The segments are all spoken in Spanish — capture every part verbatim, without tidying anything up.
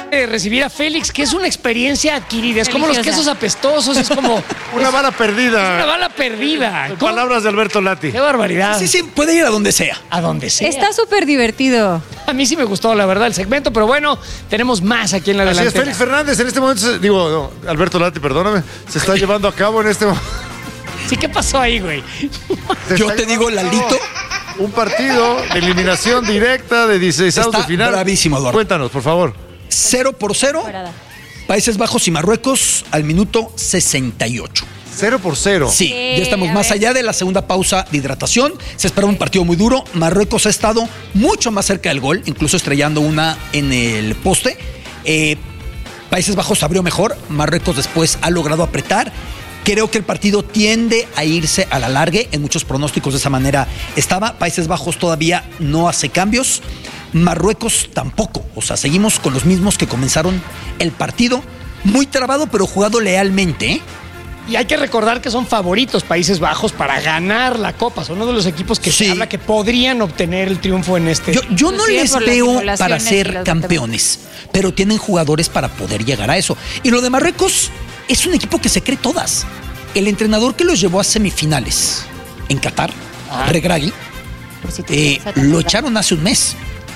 de recibir a Félix, que es una experiencia adquirida. Es como los quesos apestosos, es como... Una bala perdida. Una bala perdida. En palabras de Alberto Lati. ¡Qué barbaridad! Sí, sí, puede ir a donde sea. A donde sea. Está súper divertido. A mí sí me gustó, la verdad, el segmento, pero bueno, tenemos más aquí en la Así delantera. es, Félix Fernández en este momento, se, digo, no, Alberto Lati, perdóname, se está llevando a cabo en este momento. Sí, ¿qué pasó ahí, güey? Yo te digo, Lalito. Un partido de eliminación directa de dieciseisavos de final. Bravísimo, Eduardo. Cuéntanos, por favor. Cero por cero. Parada. Países Bajos y Marruecos al minuto sesenta y ocho. Cero por cero. Sí, Sí, ya estamos a más ver. allá de la segunda pausa de hidratación. Se espera un partido muy duro. Marruecos ha estado mucho más cerca del gol, incluso estrellando una en el poste. Eh, Países Bajos abrió mejor. Marruecos después ha logrado apretar. Creo que el partido tiende a irse a la largue. En muchos pronósticos de esa manera estaba. Países Bajos todavía no hace cambios. Marruecos tampoco. O sea, seguimos con los mismos que comenzaron el partido. Muy trabado, pero jugado lealmente, ¿eh? Y hay que recordar que son favoritos Países Bajos para ganar la Copa. Son uno de los equipos que Sí. se habla que podrían obtener el triunfo en este. Yo, yo no Sí, les por las veo simulaciones para y ser las campeones, pero tienen jugadores para poder llegar a eso. Y lo de Marruecos es un equipo que se cree todas. El entrenador que los llevó a semifinales en Qatar, Ah. Regragui, Por si te eh, interesa, te lo ayuda. echaron hace un mes.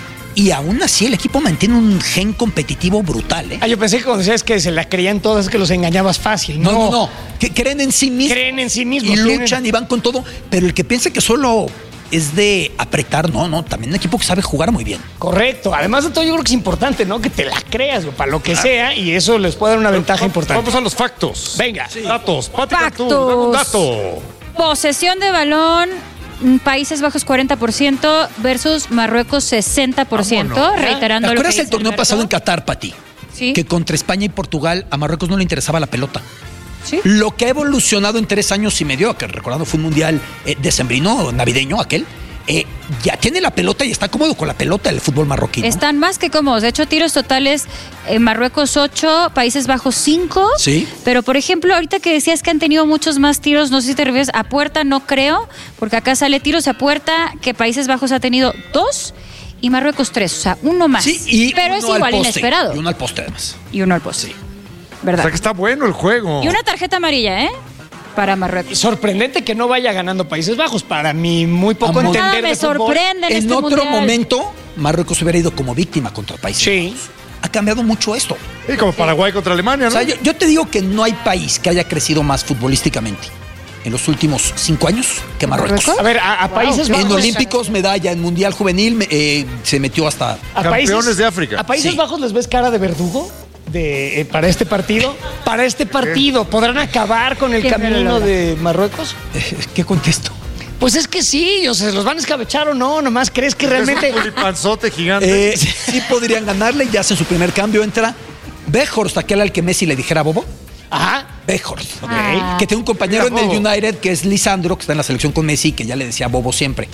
Y aún así el equipo mantiene un gen competitivo brutal, ¿eh? Ah, yo pensé que cuando decías que se la creían todas, es que los engañabas fácil. No, No, no, no. Que creen en sí mismos. Creen en sí mismos. Y tienen- luchan y van con todo. Pero el que piensa que solo es de apretar, no, no. También un equipo que sabe jugar muy bien. Correcto. Además de todo, yo creo que es importante, ¿no? Que te la creas, güey, para lo que sea, y eso les puede dar una ventaja importante. Vamos a los factos. Venga. Datos. Pati Cantú, Factos. dame un dato. Posesión de balón, mm, Países Bajos cuarenta por ciento versus Marruecos sesenta por ciento. Vámonos. Reiterando ¿Te lo que acuerdas el dice torneo Alberto? pasado en Qatar, Pati? Sí. Que contra España y Portugal a Marruecos no le interesaba la pelota. Sí. Lo que ha evolucionado en tres años y medio, que recordando fue un mundial eh, decembrino, navideño aquel, eh, ya tiene la pelota y está cómodo con la pelota el fútbol marroquí, ¿no? Están más que cómodos. De hecho, tiros totales, eh, Marruecos ocho, Países Bajos cinco. Sí. Pero, por ejemplo, ahorita que decías que han tenido muchos más tiros, no sé si te refieres a puerta, no creo, porque acá sale tiros a puerta, que Países Bajos ha tenido dos y Marruecos tres, o sea, uno más. Sí, y pero es uno al igual poste, inesperado. Y uno al poste, además. Y uno al poste. Sí. O ¿Verdad? sea que está bueno el juego. Y una tarjeta amarilla, ¿eh? Para Marruecos. Sorprendente que no vaya ganando Países Bajos. Para mí, muy poco Amor. Nada entender me de fútbol. sorprende en, En este otro mundial. momento, Marruecos hubiera ido como víctima contra Países Sí. Bajos. Ha cambiado mucho esto. Y como Paraguay contra Alemania, O ¿no? sea, yo, yo te digo que no hay país que haya crecido más futbolísticamente en los últimos cinco años que Marruecos. ¿Marruecos? A ver, a, a Países En Bajos. Olímpicos, medalla, en Mundial Juvenil me- eh, se metió hasta... a Campeones de África. ¿A Países Sí. Bajos les ves cara de verdugo? De, eh, para este partido. Para este partido. ¿Podrán acabar con el ¿Quién lo camino logra? de Marruecos? ¿Qué contesto? Pues es que sí, o sea, ¿los van a escabechar o no? Nomás crees que realmente. Es un tulipanzote gigante. Eh, sí podrían ganarle, ya hacen su primer cambio, entra Weghorst, aquel al que Messi le dijera Bobo. Ajá. Weghorst, ok. Ah. Que tiene un compañero Mira, en el Bobo. United que es Lisandro, que está en la selección con Messi, que ya le decía Bobo siempre.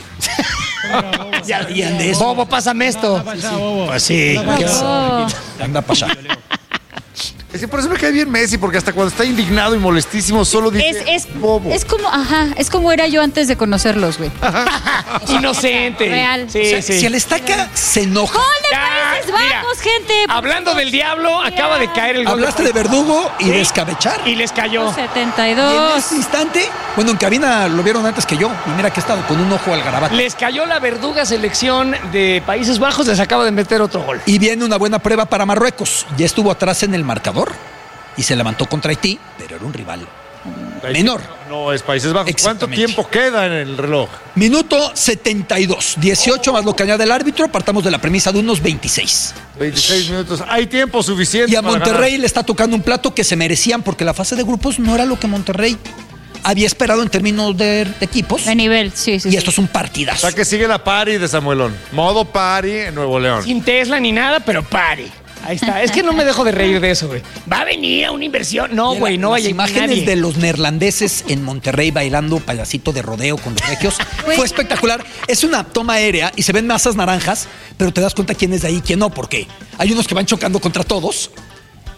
Ya, sabían de eso. Bobo, pásame esto. Pues sí. ¿qué va? Oh. Anda para allá. Es que por eso me cae bien Messi, porque hasta cuando está indignado y molestísimo solo dice Es, es, bobo. es como, ajá, es como era yo antes de conocerlos, güey. Inocente. Real. Sí, O sea, sí. Si el estaca se enoja. ¡Gol de Ya, Países mira, Bajos, gente! Hablando del diablo, acaba de caer el gol. Hablaste de verdugo y Sí. de escabechar. Y les cayó. setenta y Y en dos. este instante, bueno, en cabina lo vieron antes que yo. Y mira que he estado con un ojo al garabato. Les cayó la verduga selección de Países Bajos, les acaba de meter otro gol. Y viene una buena prueba para Marruecos. Ya estuvo atrás en el marcador y se levantó contra Haití, pero era un rival menor. No, es Países Bajos. ¿Cuánto Exactamente. tiempo queda en el reloj? Minuto setenta y dos, dieciocho más lo que añade el árbitro. Partamos de la premisa de unos veintiséis. veintiséis minutos. Hay tiempo suficiente Y a para Monterrey ganar. le está tocando un plato que se merecían porque la fase de grupos no era lo que Monterrey había esperado en términos de, de equipos. De nivel, sí, sí. Y sí. esto es un O partidazo. sea que sigue la pari de Samuelón. Modo pari en Nuevo León. Sin Tesla ni nada, pero pare. Ahí está. Es que no me dejo de reír de eso, güey. Va a venir a una inversión. No, güey, no Las vaya imágenes nadie. de los neerlandeses en Monterrey bailando payasito de rodeo con los regios Güey. fue espectacular. Es una toma aérea y se ven masas naranjas, pero te das cuenta quién es de ahí y quién no, porque hay unos que van chocando contra todos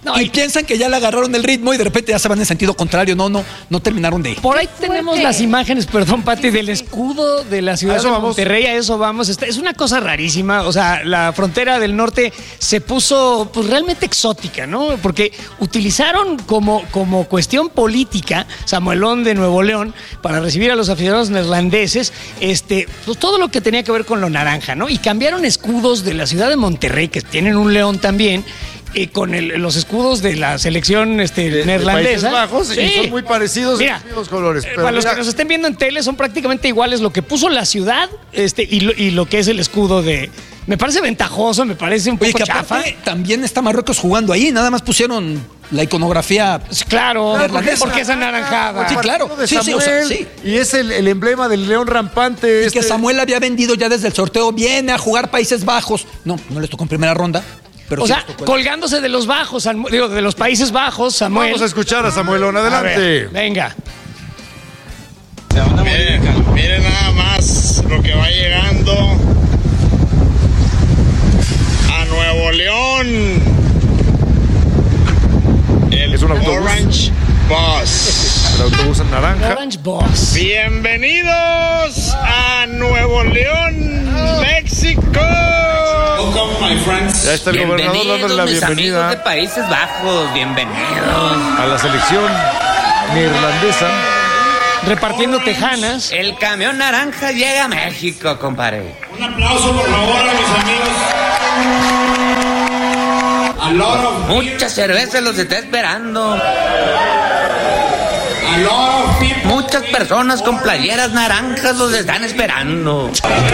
No, y, y- piensan que ya le agarraron el ritmo y de repente ya se van en sentido contrario. No, no, no terminaron de... Por ahí tenemos fuerte. las imágenes, perdón, Pati, del escudo de la ciudad A eso de vamos. Monterrey. A eso vamos. Está- Es una cosa rarísima. O sea, la frontera del norte se puso pues, realmente exótica, ¿no? Porque utilizaron como, como cuestión política Samuelón de Nuevo León para recibir a los aficionados neerlandeses, este, pues, todo lo que tenía que ver con lo naranja, ¿no? Y cambiaron escudos de la ciudad de Monterrey, que tienen un león también, eh, con el- los escudos de la selección este, De- de neerlandesa. Países Bajos, y son muy parecidos en Mira, los mismos colores. eh, Pero para los mira, que nos estén viendo en tele, son prácticamente iguales lo que puso la ciudad este, y, lo, y lo que es el escudo de... Me parece ventajoso, me parece un Oye, poco que chafa. aparte también está Marruecos jugando ahí. Nada más pusieron la iconografía... Sí, Claro, Neerlandesa. porque es anaranjada. Sí, claro. partido de Sí, sí, o sea, Samuel, sí. Y es el, el emblema del león rampante. Y este- que Samuel había vendido ya desde el sorteo. Viene a jugar Países Bajos. No, no les tocó en primera ronda. Pero O sí sea, les tocó. colgándose de los bajos, Samu- digo, de los Países Bajos, Samuel. Vamos a escuchar a Samuelón, A adelante. ver, venga. Miren, miren nada más lo que va llegando a Nuevo León. El Es un autobús. Orange Bus. El autobús en naranja. Orange Boss. Bienvenidos a Nuevo León, México. Ya está el gobernador dándole la mis amigos de bienvenida Países Bajos, bienvenidos. a la selección neerlandesa. Repartiendo tejanas. El camión naranja llega a México, compadre. Un aplauso por favor a mis amigos. A lot of, Mucha cerveza los está esperando. a lot of people. Muchas personas con playeras naranjas los están esperando.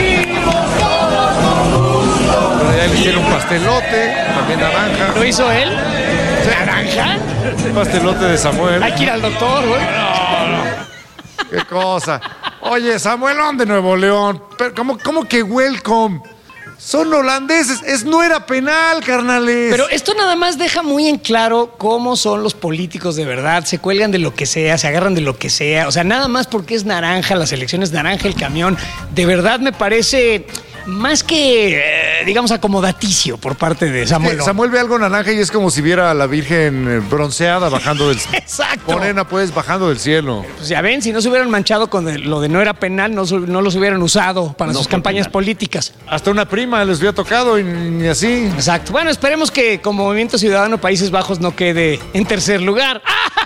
Bueno, ya le hicieron un pastelote, también naranja. ¿Lo hizo él? ¿Naranja? Un pastelote de Samuel. Hay que ir al doctor, güey. Qué cosa. Oye, Samuelón de Nuevo León. Pero, ¿cómo, cómo que welcome? Son holandeses. Es, no era penal, carnales. Pero esto nada más deja muy en claro cómo son los políticos de verdad. Se cuelgan de lo que sea, se agarran de lo que sea. O sea, nada más porque es naranja, la selección es naranja, el camión. De verdad me parece más que, eh, digamos, acomodaticio por parte de Samuel. Eh, Samuel ve algo naranja y es como si viera a la Virgen eh, bronceada bajando del cielo. Exacto. Morena, pues, bajando del cielo. Pues ya ven, si no se hubieran manchado con el- lo de no era penal, no, su- no los hubieran usado para No sus fue campañas penal. políticas. Hasta una prima les había tocado y ni así. Exacto. Bueno, esperemos que como Movimiento Ciudadano Países Bajos no quede en tercer lugar.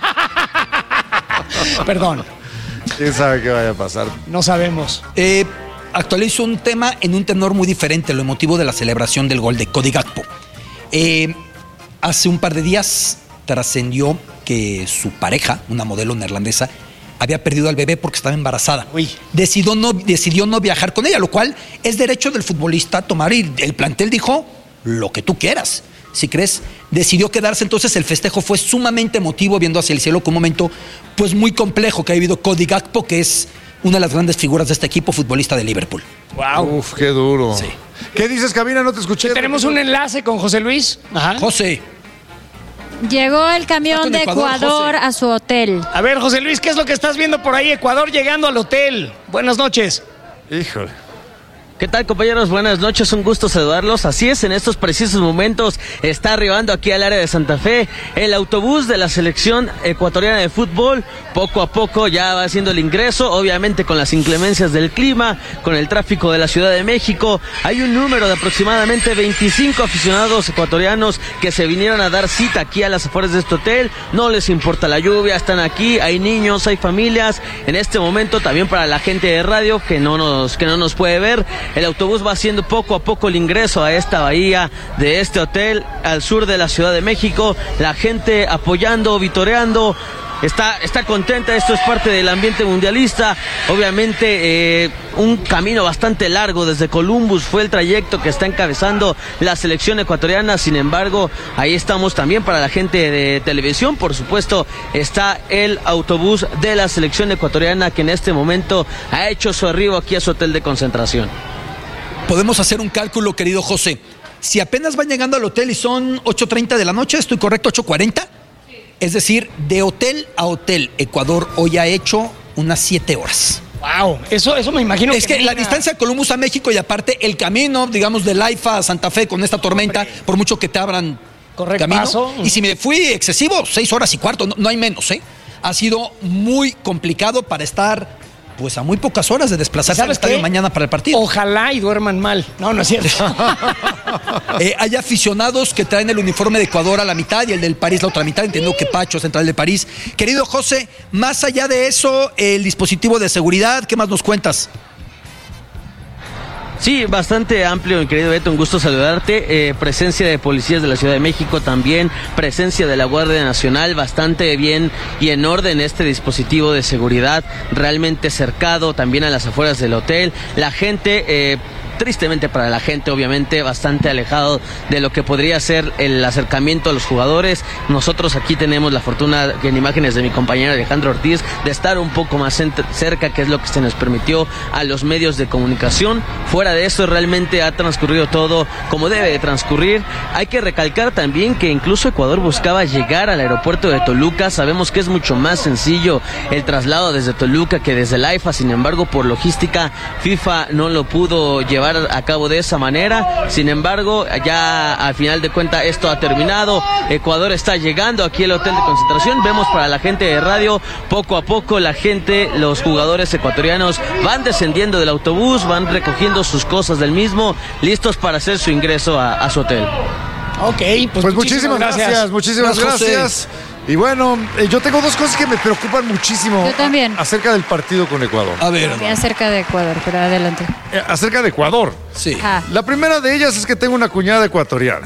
Perdón, ¿Quién sabe qué vaya a pasar? no sabemos. Eh, actualizo un tema en un tenor muy diferente, lo emotivo de la celebración del gol de Cody Gakpo. Eh, hace un par de días trascendió que su pareja, una modelo neerlandesa, había perdido al bebé porque estaba embarazada. Uy. Decidió no, decidió no viajar con ella, lo cual es derecho del futbolista tomar, y el plantel dijo lo que tú quieras. Si crees, decidió quedarse, entonces el festejo fue sumamente emotivo, viendo hacia el cielo con un momento pues muy complejo que ha vivido Cody Gakpo, que es una de las grandes figuras de este equipo, futbolista de Liverpool. Wow. Uf, qué duro. Sí. ¿Qué dices, Cabina? No te escuché. Tenemos un enlace con José Luis. Ajá. José, Llegó el Está camión con de Ecuador, Ecuador José. a su hotel. A ver, José Luis, ¿qué es lo que estás viendo por ahí? Ecuador llegando al hotel. Buenas noches. Híjole. ¿Qué tal, compañeros? Buenas noches, un gusto saludarlos. Así es, en estos precisos momentos está arribando aquí al área de Santa Fe el autobús de la selección ecuatoriana de fútbol. Poco a poco ya va haciendo el ingreso, obviamente con las inclemencias del clima, con el tráfico de la Ciudad de México. Hay un número de aproximadamente veinticinco aficionados ecuatorianos que se vinieron a dar cita aquí a las afueras de este hotel. No les importa la lluvia, están aquí, hay niños, hay familias. En este momento también para la gente de radio que no nos, que no nos puede ver, el autobús va haciendo poco a poco el ingreso a esta bahía de este hotel al sur de la Ciudad de México. La gente apoyando, vitoreando. Está, está contenta, esto es parte del ambiente mundialista. Obviamente eh, un camino bastante largo desde Columbus fue el trayecto que está encabezando la selección ecuatoriana. Sin embargo, ahí estamos también para la gente de televisión. Por supuesto, está el autobús de la selección ecuatoriana que en este momento ha hecho su arribo aquí a su hotel de concentración. podemos hacer un cálculo, querido José. Si apenas van llegando al hotel y son ocho treinta de la noche, ¿estoy correcto? ¿ocho cuarenta? Es decir, de hotel a hotel, Ecuador hoy ha hecho unas siete horas. Wow, eso, eso me imagino Es que la venga- distancia de Columbus a México y aparte el camino, digamos, de Laifa a Santa Fe con esta tormenta, por mucho que te abran Correcto. camino. Paso. Y si me fui excesivo, seis horas y cuarto, no, no hay menos, ¿eh? Ha sido muy complicado para estar, pues, a muy pocas horas de desplazarse al ¿Sabes estadio qué? mañana para el partido. Ojalá y duerman mal. No, no es cierto. Eh, hay aficionados que traen el uniforme de Ecuador a la mitad y el del París la otra mitad. Entiendo que Pacho es central de París. Querido José, más allá de eso, el dispositivo de seguridad, ¿qué más nos cuentas? Sí, bastante amplio, mi querido Beto, un gusto saludarte. Eh, presencia de policías de la Ciudad de México también, presencia de la Guardia Nacional, bastante bien y en orden este dispositivo de seguridad, realmente cercado también a las afueras del hotel. La gente... Eh, tristemente para la gente, obviamente, bastante alejado de lo que podría ser el acercamiento a los jugadores. Nosotros aquí tenemos la fortuna, en imágenes de mi compañero Alejandro Ortiz, de estar un poco más cerca, que es lo que se nos permitió a los medios de comunicación. Fuera de eso, realmente ha transcurrido todo como debe de transcurrir. Hay que recalcar también que incluso Ecuador buscaba llegar al aeropuerto de Toluca. Sabemos que es mucho más sencillo el traslado desde Toluca que desde el AIFA, sin embargo, por logística, FIFA no lo pudo llevar a cabo de esa manera. Sin embargo, ya al final de cuentas esto ha terminado. Ecuador está llegando aquí al hotel de concentración. Vemos para la gente de radio, poco a poco la gente, los jugadores ecuatorianos van descendiendo del autobús, van recogiendo sus cosas del mismo, listos para hacer su ingreso a, a su hotel. Ok, pues, Pues muchísimas gracias, gracias muchísimas Gracias, gracias. Y bueno, eh, yo tengo dos cosas que me preocupan muchísimo. Yo también. a- acerca del partido con Ecuador. A ver, Bien cerca de Ecuador, pero adelante. Eh, acerca de Ecuador. sí. Ah. La primera de ellas es que tengo una cuñada ecuatoriana.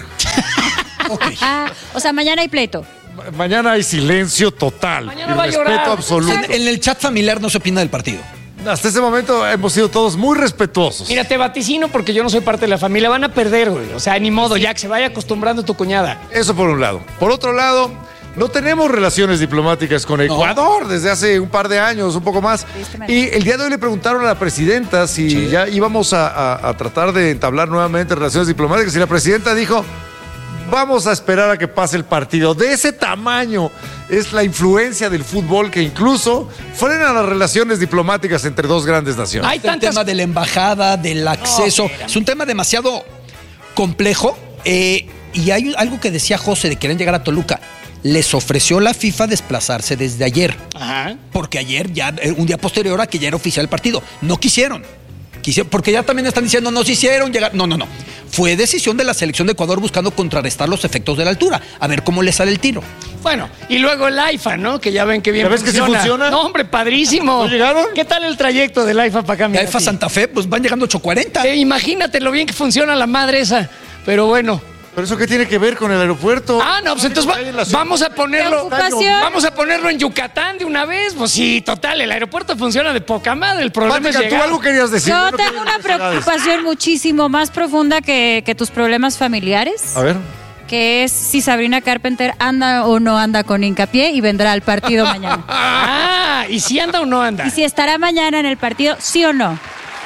Ok. Ah, o sea, mañana hay pleito. Ma- Mañana hay silencio total. Mañana y va a respeto llorar. absoluto. En, en el chat familiar no se opina del partido. Hasta ese momento hemos sido todos muy respetuosos. Mira, te vaticino porque yo no soy parte de la familia. Van a perder, güey. O sea, ni modo, ya que se vaya acostumbrando tu cuñada. Eso por un lado. Por otro lado, no tenemos relaciones diplomáticas con Ecuador desde hace un par de años, un poco más. Tristemente. Y el día de hoy le preguntaron a la presidenta si ya íbamos a, a- a tratar de entablar nuevamente relaciones diplomáticas. Y la presidenta dijo, vamos a esperar a que pase el partido. De ese tamaño es la influencia del fútbol que incluso frena las relaciones diplomáticas entre dos grandes naciones. Hay El tantas... tema de la embajada, del acceso. espérame. Es un tema demasiado complejo. eh, y hay algo que decía José de que querían llegar a Toluca. Les ofreció la FIFA desplazarse desde ayer. Ajá. Porque ayer, ya eh, un día posterior a que ya era oficial el partido. No quisieron. Quisieron, porque ya también están diciendo, no se hicieron llegar. No, no, no. Fue decisión de la selección de Ecuador buscando contrarrestar los efectos de la altura. A ver cómo le sale el tiro. Bueno, y luego el AIFA, ¿no? Que ya ven que bien ¿Ya ves que sí funciona? No, hombre, padrísimo. ¿No llegaron? ¿Qué tal el trayecto del AIFA para acá? La mira, EFA sí? Santa Fe, pues van llegando ocho cuarenta. Eh, imagínate lo bien que funciona la madre esa. Pero bueno. ¿Pero eso qué tiene que ver con el aeropuerto? Ah, no, pues entonces va- Ahí en la ciudad. vamos a ponerlo. Preocupación. Vamos a ponerlo en Yucatán de una vez. Pues sí, total, el aeropuerto funciona de poca madre. El problema Pática, es tú llegar. algo querías decir. Yo no tengo quería una necesidades. preocupación muchísimo más profunda que, que tus problemas familiares, A ver. que es si Sabrina Carpenter anda o no anda con Hincapié y vendrá al partido mañana. Ah, ¿y si anda o no anda? Y si estará mañana en el partido, sí o no.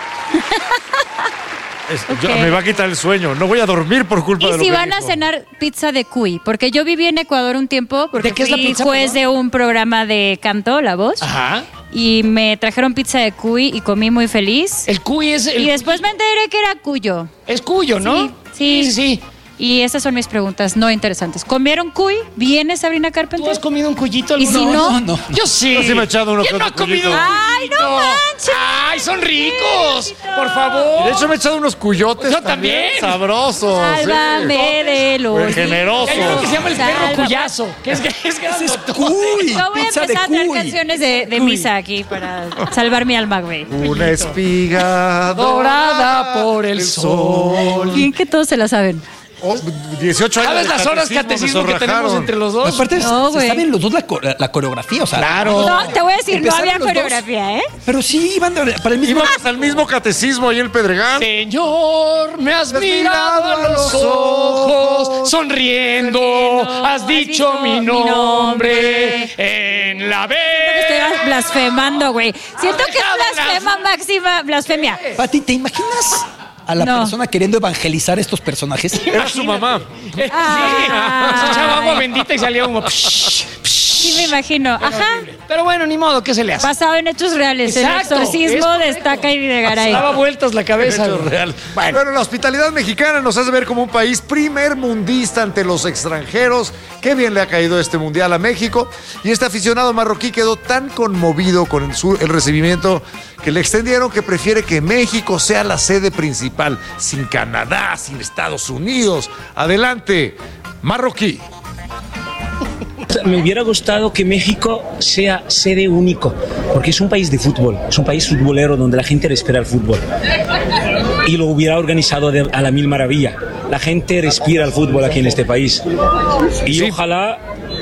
Es- yo- Ok. me va a quitar el sueño. No voy a dormir por culpa de Y lo si que van a dijo. cenar pizza de cuy, porque yo viví en Ecuador un tiempo, porque ¿De qué es la fui pizza, juez perdón? de un programa de canto, La Voz, Ajá. y me trajeron pizza de cuy y comí muy feliz. El cuy es. El Y después me enteré que era cuyo. Es cuyo, ¿no? Sí, sí. sí, sí. Y esas son mis preguntas no interesantes. ¿Comieron cuy? ¿Viene Sabrina ¿Tú Carpenter? has comido un cuyito ¿Y alguna si vez? no? No, no. Yo sí. Yo sí me he echado uno ¿Quién que no ha otro comido un cuyito. ¡Ay, no cuyito? manches! ¡Ay, son ricos! Chiquito. Por favor. De hecho, me he echado unos cuyotes. Yo también. Sabrosos. Sálvame de los... Pues generosos. Hay uno que se llma el perro Sálvame. cuyazo, que es, que es grandotote. Cuy, Yo voy a pizza empezar de a traer cuy. canciones de, de misa aquí para salvar mi alma, güey. Una espiga Dorada por el sol. Bien que todos se la saben. Oh, dieciocho años. ¿Sabes de las horas catecismo que tenemos zorrajaron. entre los dos? Aparte, No, se güey. saben los dos la, co- la coreografía, o sea. Claro. No, te voy a decir, no Empezaron había los dos. coreografía, ¿eh? Pero sí, iban de- para el mismo. Íbamos al mismo catecismo ahí en el Pedregal. Señor, me has mirado a los ojos, sonriendo, has dicho mi nombre en la Te vez. estoy blasfemando, güey. Siento que es blasfema máxima, blasfemia. Pati, ¿te imaginas a la No. persona queriendo evangelizar estos personajes? Era su mamá. Sí, Ay. se echaba agua bendita y salía humo. Psh, psh. Sí, me imagino. Ajá. Pero bueno, ni modo, ¿qué se le hace? Basado en hechos reales. Exacto, el exorcismo es de correcto. Estaca y Videgaray. Daba vueltas la cabeza. Hecho güey. real. Bueno. Bueno, la hospitalidad mexicana nos hace ver como un país primer mundista ante los extranjeros. Qué bien le ha caído este mundial a México. Y este aficionado marroquí quedó tan conmovido con el, su- el recibimiento que le extendieron que prefiere que México sea la sede principal, sin Canadá, sin Estados Unidos. Adelante, marroquí. Me hubiera gustado que México sea sede único, porque es un país de fútbol, es un país futbolero donde la gente respira el fútbol. Y lo hubiera organizado de- a la mil maravilla. La gente respira el fútbol aquí en este país. Y Sí. ojalá,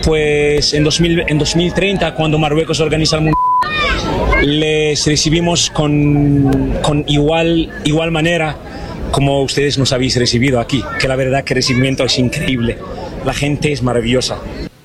pues en, dos mil, en dos mil treinta, cuando Marruecos organiza el Mundial, les recibimos con, con igual, igual manera como ustedes nos habéis recibido aquí, que la verdad que el recibimiento es increíble. La gente es maravillosa.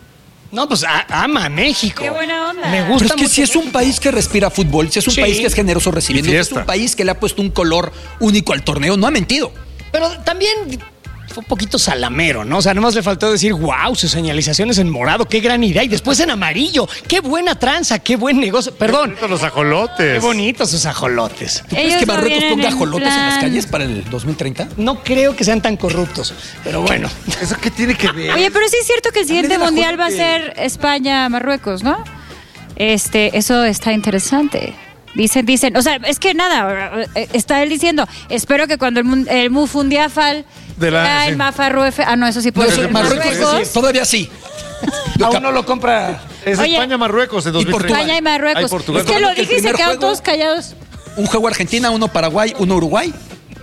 No, pues a- ama a México. Qué buena onda. Me Pero gusta es que mucho si es un país que respira fútbol, si es un Sí. país que es generoso recibiendo, Y si es fiesta. un país que le ha puesto un color único al torneo, no ha mentido. Pero también fue un poquito salamero, ¿no? O sea, nomás le faltó decir, wow, sus señalizaciones en morado, qué gran idea. Y después en amarillo, qué buena tranza, qué buen negocio. Perdón, Los ajolotes. qué bonitos sus ajolotes. ¿Tú crees Ellos que no Marruecos vienen ponga en ajolotes en las plan- calles para el dos mil treinta? No creo que sean tan corruptos, pero bueno. ¿Eso qué tiene que ver? Oye, pero sí es cierto que el siguiente del mundial va a ajolote. ser España-Marruecos, ¿no? Este, eso está interesante. Dicen, dicen, o sea, es que nada, eh, está él diciendo, espero que cuando el, mun- el Mufundiafal De la- sea sí. el Mafarruefe, ah, no, eso sí No, puede eso ser Marruecos, Marruecos. todavía sí. Aún no lo compra. Es Oye, España-Marruecos en dos mil treinta. Portugal. España y Marruecos. Ay, Portugal. Es que lo Que el dije y se primer quedaron juego- todos callados. Un juego Argentina, uno Paraguay, uno Uruguay.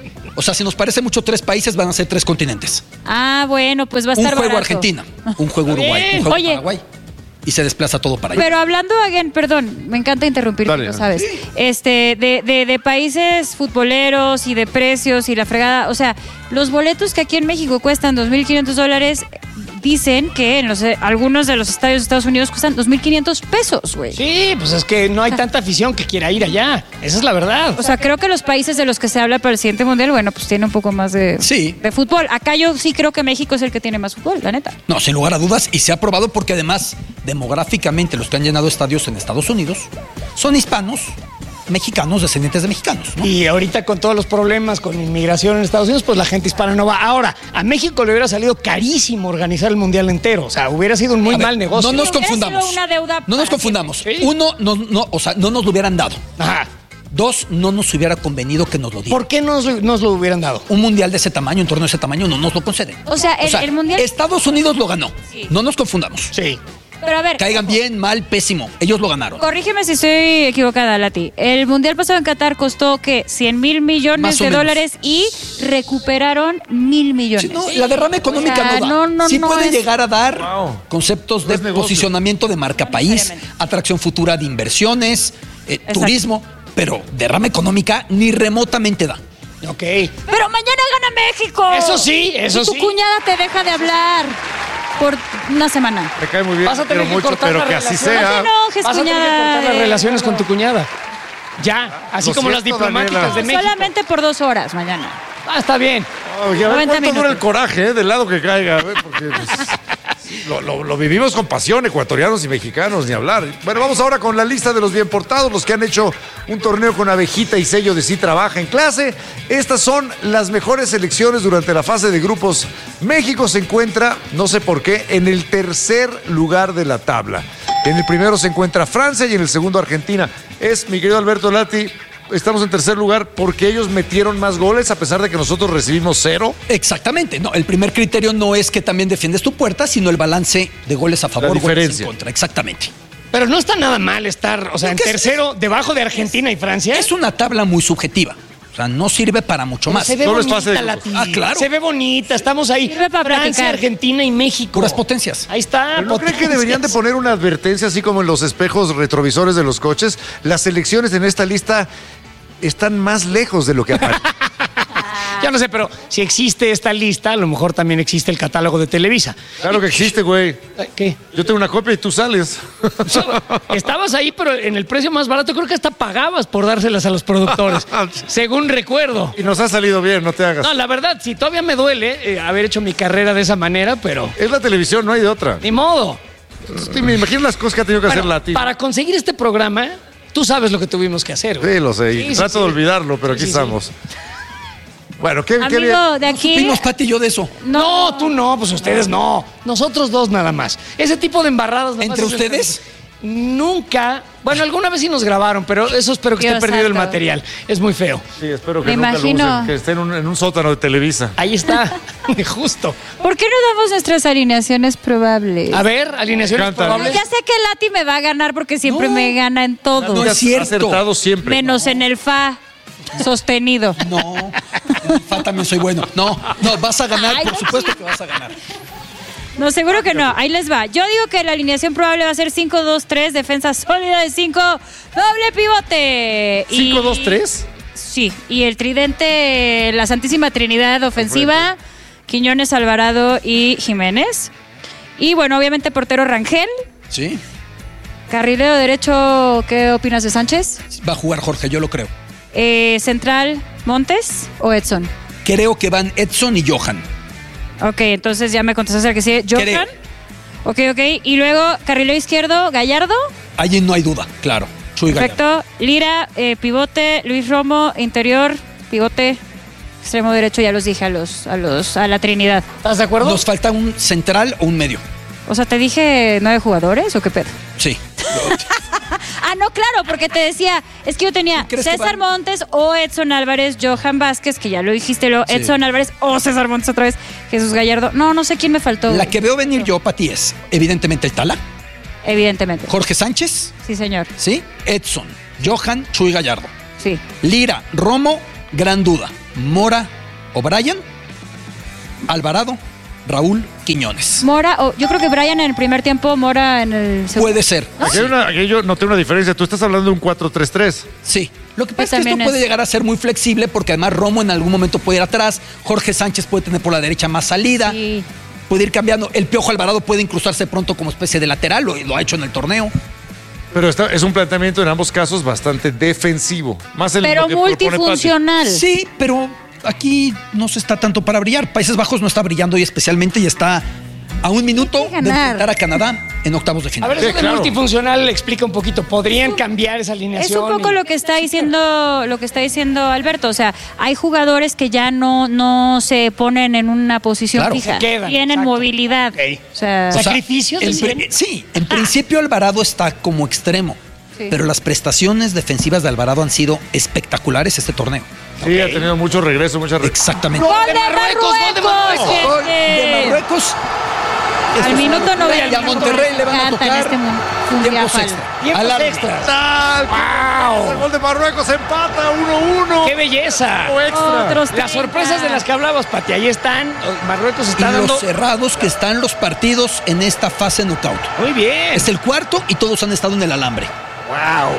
O sea, si nos parece mucho tres países, van a ser tres continentes. Ah, bueno, pues va a Un estar juego barato. Argentina, un juego Uruguay, Bien. un juego Oye. Paraguay. Y se desplaza todo para allá. Pero hablando, again, perdón, me encanta interrumpirte, Dale. lo sabes. Este, de, de, de países futboleros y de precios y la fregada. O sea, los boletos que aquí en México cuestan dos mil quinientos dólares, dicen que en los, eh, algunos de los estadios de Estados Unidos cuestan dos mil quinientos pesos, güey. Sí, pues es que no hay tanta afición que quiera ir allá. Esa es la verdad. O sea, creo que los países de los que se habla para el siguiente mundial, bueno, pues tiene un poco más de, Sí. de fútbol. Acá yo sí creo que México es el que tiene más fútbol, la neta. No, sin lugar a dudas, y se ha probado porque además, demográficamente, los que han llenado estadios en Estados Unidos son hispanos, mexicanos, descendientes de mexicanos, ¿no? Y ahorita con todos los problemas con inmigración en Estados Unidos, pues la gente hispana no va. Ahora, a México le hubiera salido carísimo organizar el mundial entero. O sea, hubiera sido un muy A ver, mal negocio. No nos Hubiera confundamos. sido una deuda no nos para confundamos. siempre. Sí. Uno, no, no, o sea, no nos lo hubieran dado. Ajá. Dos, no nos hubiera convenido que nos lo dieran. ¿Por qué nos, nos lo hubieran dado? Un mundial de ese tamaño, un torneo de ese tamaño, no nos lo conceden. O sea, el, el mundial. Estados Unidos lo ganó. Sí. No nos confundamos. Sí. Pero a ver. Caigan bien, mal, pésimo. Ellos lo ganaron. Corrígeme si estoy equivocada, Lati. El mundial pasado en Qatar costó que cien mil millones Más o de menos. dólares y recuperaron mil millones. Sí, no, la derrama económica O sea, no da. no, no, sí no puede es- llegar a dar Wow. conceptos de Es negocio. posicionamiento de marca No país, necesariamente. atracción futura de inversiones, eh, Exacto. turismo, pero derrama económica ni remotamente da. Ok. Pero mañana gana México. Eso sí, eso y tu sí. cuñada te deja de hablar por una semana. Me cae muy bien, Vas a tener quiero que mucho, cortar pero la que así relación. No te sea. enojes, Vas a tener que cuñada. cortar las de- relaciones con tu cuñada. Ya, así Lo como las siento, diplomáticas Daniela. de México. Solamente por dos horas mañana. Ah, está bien. Oye, a ver, noventa ¿cuánto dura minutos. el coraje, eh? Del lado que caiga, eh? Porque pues, sí, lo, lo- lo vivimos con pasión, ecuatorianos y mexicanos, ni hablar. Bueno, vamos ahora con la lista de los bien portados, los que han hecho un torneo con abejita y sello de sí trabaja en clase. Estas son las mejores selecciones durante la fase de grupos. México se encuentra, no sé por qué, en el tercer lugar de la tabla. En el primero se encuentra Francia y en el segundo Argentina. Es, mi querido Alberto Lati, estamos en tercer lugar porque ellos metieron más goles a pesar de que nosotros recibimos cero. Exactamente. No, el primer criterio no es que también defiendes tu puerta, sino el balance de goles a favor, goles diferencia. en contra. Exactamente. Pero no está nada mal estar, o sea, en que es- tercero, debajo de Argentina y Francia. Es una tabla muy subjetiva. O sea, no sirve para mucho Pero más. se ve Solo es bonita, fase de la grupos. Ah, claro. Se ve bonita, estamos ahí. Sirve para Francia, platicar. Argentina y México. Puras potencias. Ahí está. ¿Pero ¿No creen que potencias. deberían de poner una advertencia así como en los espejos retrovisores de los coches? Las selecciones en esta lista están más lejos de lo que aparece. Ya no sé, pero si existe esta lista, a lo mejor también existe el catálogo de Televisa. Claro que existe, güey. Eh, ¿Qué? Yo tengo una copia y tú sales. Estabas ahí, pero en el precio más barato, creo que hasta pagabas por dárselas a los productores, según recuerdo. Y nos ha salido bien, no te hagas. No, la verdad, sí, todavía me duele eh, haber hecho mi carrera de esa manera, pero Es la televisión, no hay de otra. ni modo. Sí, me imagino las cosas que ha tenido que Bueno, hacer Lati. para conseguir este programa, tú sabes lo que tuvimos que hacer. güey. Sí, lo sé. Y Sí, sí, trato sí. de olvidarlo, pero aquí Sí, sí, estamos. Bueno, qué, qué bien. Amigo, de aquí. Supimos, Pati y yo, de eso. No, tú no, pues ustedes no. Nosotros dos nada más. Ese tipo de embarradas. nomás ¿Entre es- ustedes? Nunca. Bueno, alguna vez sí nos grabaron, pero eso espero que Dios esté perdido el santo. material. Es muy feo. Sí, espero que Me nunca imagino. lo usen, que esté en un, en un sótano de Televisa. Ahí está. Justo. ¿Por qué no damos nuestras alineaciones probables? A ver, alineaciones Me encanta. probables. Ya sé que Lati me va a ganar porque siempre No. me gana en todo. No es cierto. Acertado siempre. Menos en el fa sostenido. No, en el Fa también soy bueno. No, no, vas a ganar, Ay, por no, supuesto que vas a ganar. No, seguro que no. Ahí les va. Yo digo que la alineación probable va a ser cinco dos tres, defensa sólida de cinco, doble pivote. Y- ¿cinco dos tres? Sí, y el tridente, la Santísima Trinidad ofensiva, Quiñones, Alvarado y Jiménez. Y bueno, obviamente portero Rangel. Sí, Carrilero derecho, ¿qué opinas de Sánchez? va a jugar Jorge, yo lo creo. Eh, central, Montes o Edson. Creo que van Edson y Johan. Ok, entonces ya me contestaste al que sigue. Johan. Creo. Ok, ok. Y luego, carrilero izquierdo, Gallardo. Allí no hay duda, claro. Chuy Gallardo. Perfecto. Lira, eh, pivote, Luis Romo, interior, pivote, extremo derecho, ya los dije a los, a los, a la Trinidad. ¿Estás de acuerdo? Nos falta un central o un medio. O sea, ¿te dije nueve jugadores o qué pedo? Sí. Ah, no, claro, porque te decía, es que yo tenía ¿Crees que César van? Montes o Edson Álvarez, Johan Vázquez, que ya lo dijiste, lo, Sí. Edson Álvarez o César Montes otra vez, Jesús Gallardo. No, no sé quién me faltó. La que veo venir yo, Pati, es evidentemente el Tala, Evidentemente. Jorge Sánchez, Sí, señor. ¿sí? Edson, Johan, Chuy Gallardo. Sí. Lira, Romo, gran duda. Mora, O'Brien, Alvarado, Raúl, Quiñones. Mora, o yo creo que Brian en el primer tiempo, Mora en el segundo. Puede ser. Aquí, hay una- aquí yo noté una diferencia. Tú estás hablando de un cuatro tres tres. Sí. Lo que Pues pasa es que esto también puede es- llegar a ser muy flexible porque además Romo en algún momento puede ir atrás, Jorge Sánchez puede tener por la derecha más salida, Sí. puede ir cambiando. El Piojo Alvarado puede incrustarse pronto como especie de lateral, lo, lo ha hecho en el torneo. Pero está- es un planteamiento en ambos casos bastante defensivo. Más el Pero lo que propone Pati. multifuncional. Sí, pero aquí no se está tanto para brillar. Países Bajos no está brillando y especialmente y está a un minuto Hay que de ganar. enfrentar a Canadá en octavos de A final. ver, Sí, eso de claro. multifuncional explica un poquito. ¿Podrían cambiar esa Es alineación? un poco y- lo que está diciendo, lo que está diciendo Alberto. O sea, hay jugadores que ya no, no se ponen en una posición Claro. fija. Se quedan, Tienen exacto. movilidad. Ok. O sea, O sea, ¿Sacrificios en decían? pri- sí, en principio Alvarado está como extremo, Sí. pero las prestaciones defensivas de Alvarado han sido espectaculares este torneo. Sí, ha tenido mucho regreso, mucha re- Exactamente. ¡Gol de de Marruecos! ¡Gol de Marruecos! Marruecos! Gol de gente! Marruecos. Al Esto es minuto una locura. noventa. Y a Monterrey le van a Me encanta en tocar este mu- mundial, tiempos Pablo. extra. Tiempos Alarma. extras. ¡Tal! ¡Wow! El gol de Marruecos empata uno uno. ¡Qué belleza! Tiempo extra. Otros Las sorpresas de las que hablabas, Pati, ahí están. Marruecos Y está los dando... cerrados que están los partidos en esta fase knockout. Muy bien. Es el cuarto y todos han estado en el alambre. ¡Wow!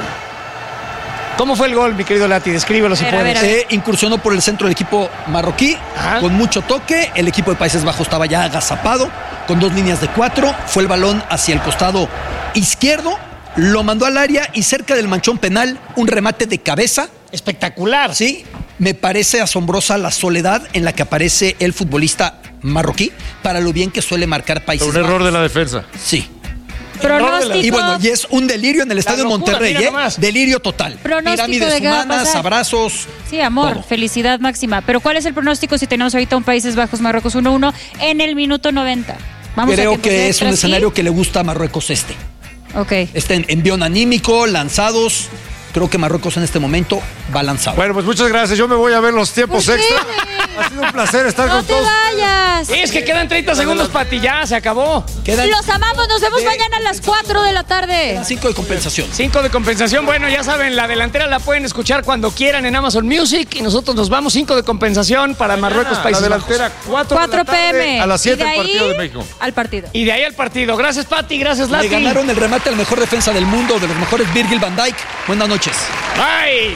¿Cómo fue el gol, mi querido Lati? Descríbelo si A ver, a puedes. ver, a ver. Eh, incursionó por el centro del equipo marroquí Ajá. con mucho toque. El equipo de Países Bajos estaba ya agazapado con dos líneas de cuatro. Fue el balón hacia el costado izquierdo. Lo mandó al área y cerca del manchón penal un remate de cabeza. Espectacular. Sí, me parece asombrosa la soledad en la que aparece el futbolista marroquí para lo bien que suele marcar Países Un error Bajos. de la defensa. Sí. Pronóstico. Y bueno, y es un delirio en el estadio locura, Monterrey, mira ¿eh? nomás. Delirio total. Pronóstico Pirámides de qué va a humanas, pasar. abrazos. Sí, amor, todo. felicidad máxima. Pero ¿cuál es el pronóstico si tenemos ahorita un Países Bajos, Marruecos uno uno en el minuto noventa? Vamos a Creo tiempos que es extras, un ¿sí? escenario que le gusta a Marruecos este. Ok. Está en envión anímico, lanzados. Creo que Marruecos en este momento va lanzado. Bueno, pues muchas gracias. Yo me voy a ver los tiempos ¿Por qué, extra. güey? Ha sido un placer estar No con te todos. vayas. Es que quedan treinta segundos, Pati, ya, se acabó. Quedan Los amamos, nos vemos de- mañana a las cuatro de la tarde. cinco de compensación. Cinco de compensación. Bueno, ya saben, la delantera la pueden escuchar cuando quieran en Amazon Music y nosotros nos vamos. Cinco de compensación para Marruecos, La Países delantera, Bajos. cuatro, cuatro de la tarde, p m A las siete Y de el partido ahí de México. Al partido. Y de ahí al partido. Gracias, Pati. Gracias, Le Lati. ganaron el remate al mejor defensa del mundo, de los mejores Virgil van Dijk. Buenas noches. Bye.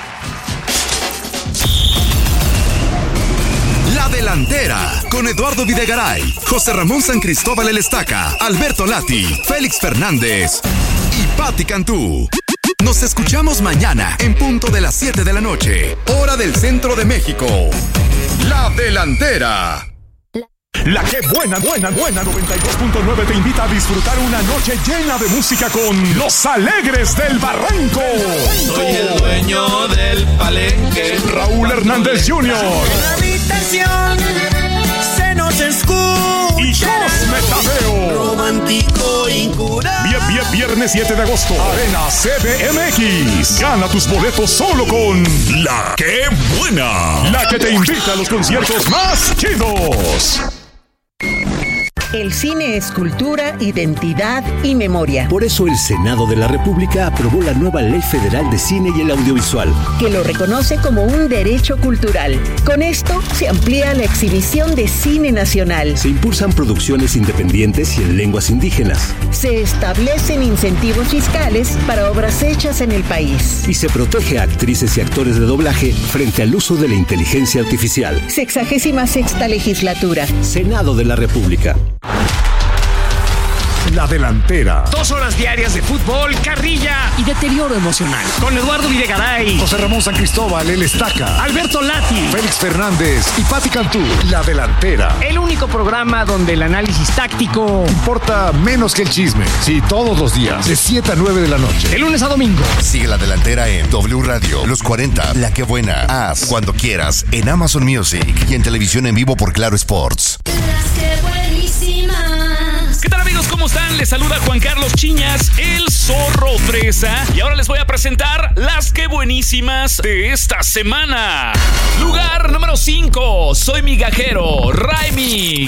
La Delantera, con Eduardo Videgaray, José Ramón San Cristóbal El Estaca, Alberto Lati, Félix Fernández y Pati Cantú. Nos escuchamos mañana en punto de las siete de la noche, hora del centro de México. La Delantera. La que buena, buena, buena noventa y dos punto nueve te invita a disfrutar una noche llena de música con Los Alegres del Barranco. Soy el dueño del palenque. Raúl Hernández junior En la habitación se nos escucha. Y Cosme Tadeo. Romántico incurable. Bien, bien, viernes siete de agosto. Arena C D M X. Gana tus boletos solo con La que buena. La que te invita a los conciertos más chidos. El cine es cultura, identidad y memoria. Por eso el Senado de la República aprobó la nueva Ley Federal de Cine y el Audiovisual, que lo reconoce como un derecho cultural. Con esto se amplía la exhibición de cine nacional. Se impulsan producciones independientes y en lenguas indígenas. Se establecen incentivos fiscales para obras hechas en el país. Y se protege a actrices y actores de doblaje frente al uso de la inteligencia artificial. Sexagésima sexta legislatura. Senado de la República. La Delantera. Dos horas diarias de fútbol, carrilla y deterioro emocional. Con Eduardo Videgaray, José Ramón San Cristóbal, el Estaca, Alberto Lati, Félix Fernández y Pati Cantú. La Delantera. El único programa donde el análisis táctico importa menos que el chisme. Sí, todos los días, de siete a nueve de la noche. De lunes a domingo. Sigue La Delantera en W Radio, Los cuarenta, La que buena, Haz, cuando quieras, en Amazon Music y en televisión en vivo por Claro Sports. ¿Qué tal, amigos? ¿Cómo están? Les saluda Juan Carlos Chiñas, el Zorro Fresa. Y ahora les voy a presentar las que buenísimas de esta semana. Lugar número cinco. Soy migajero. Raimi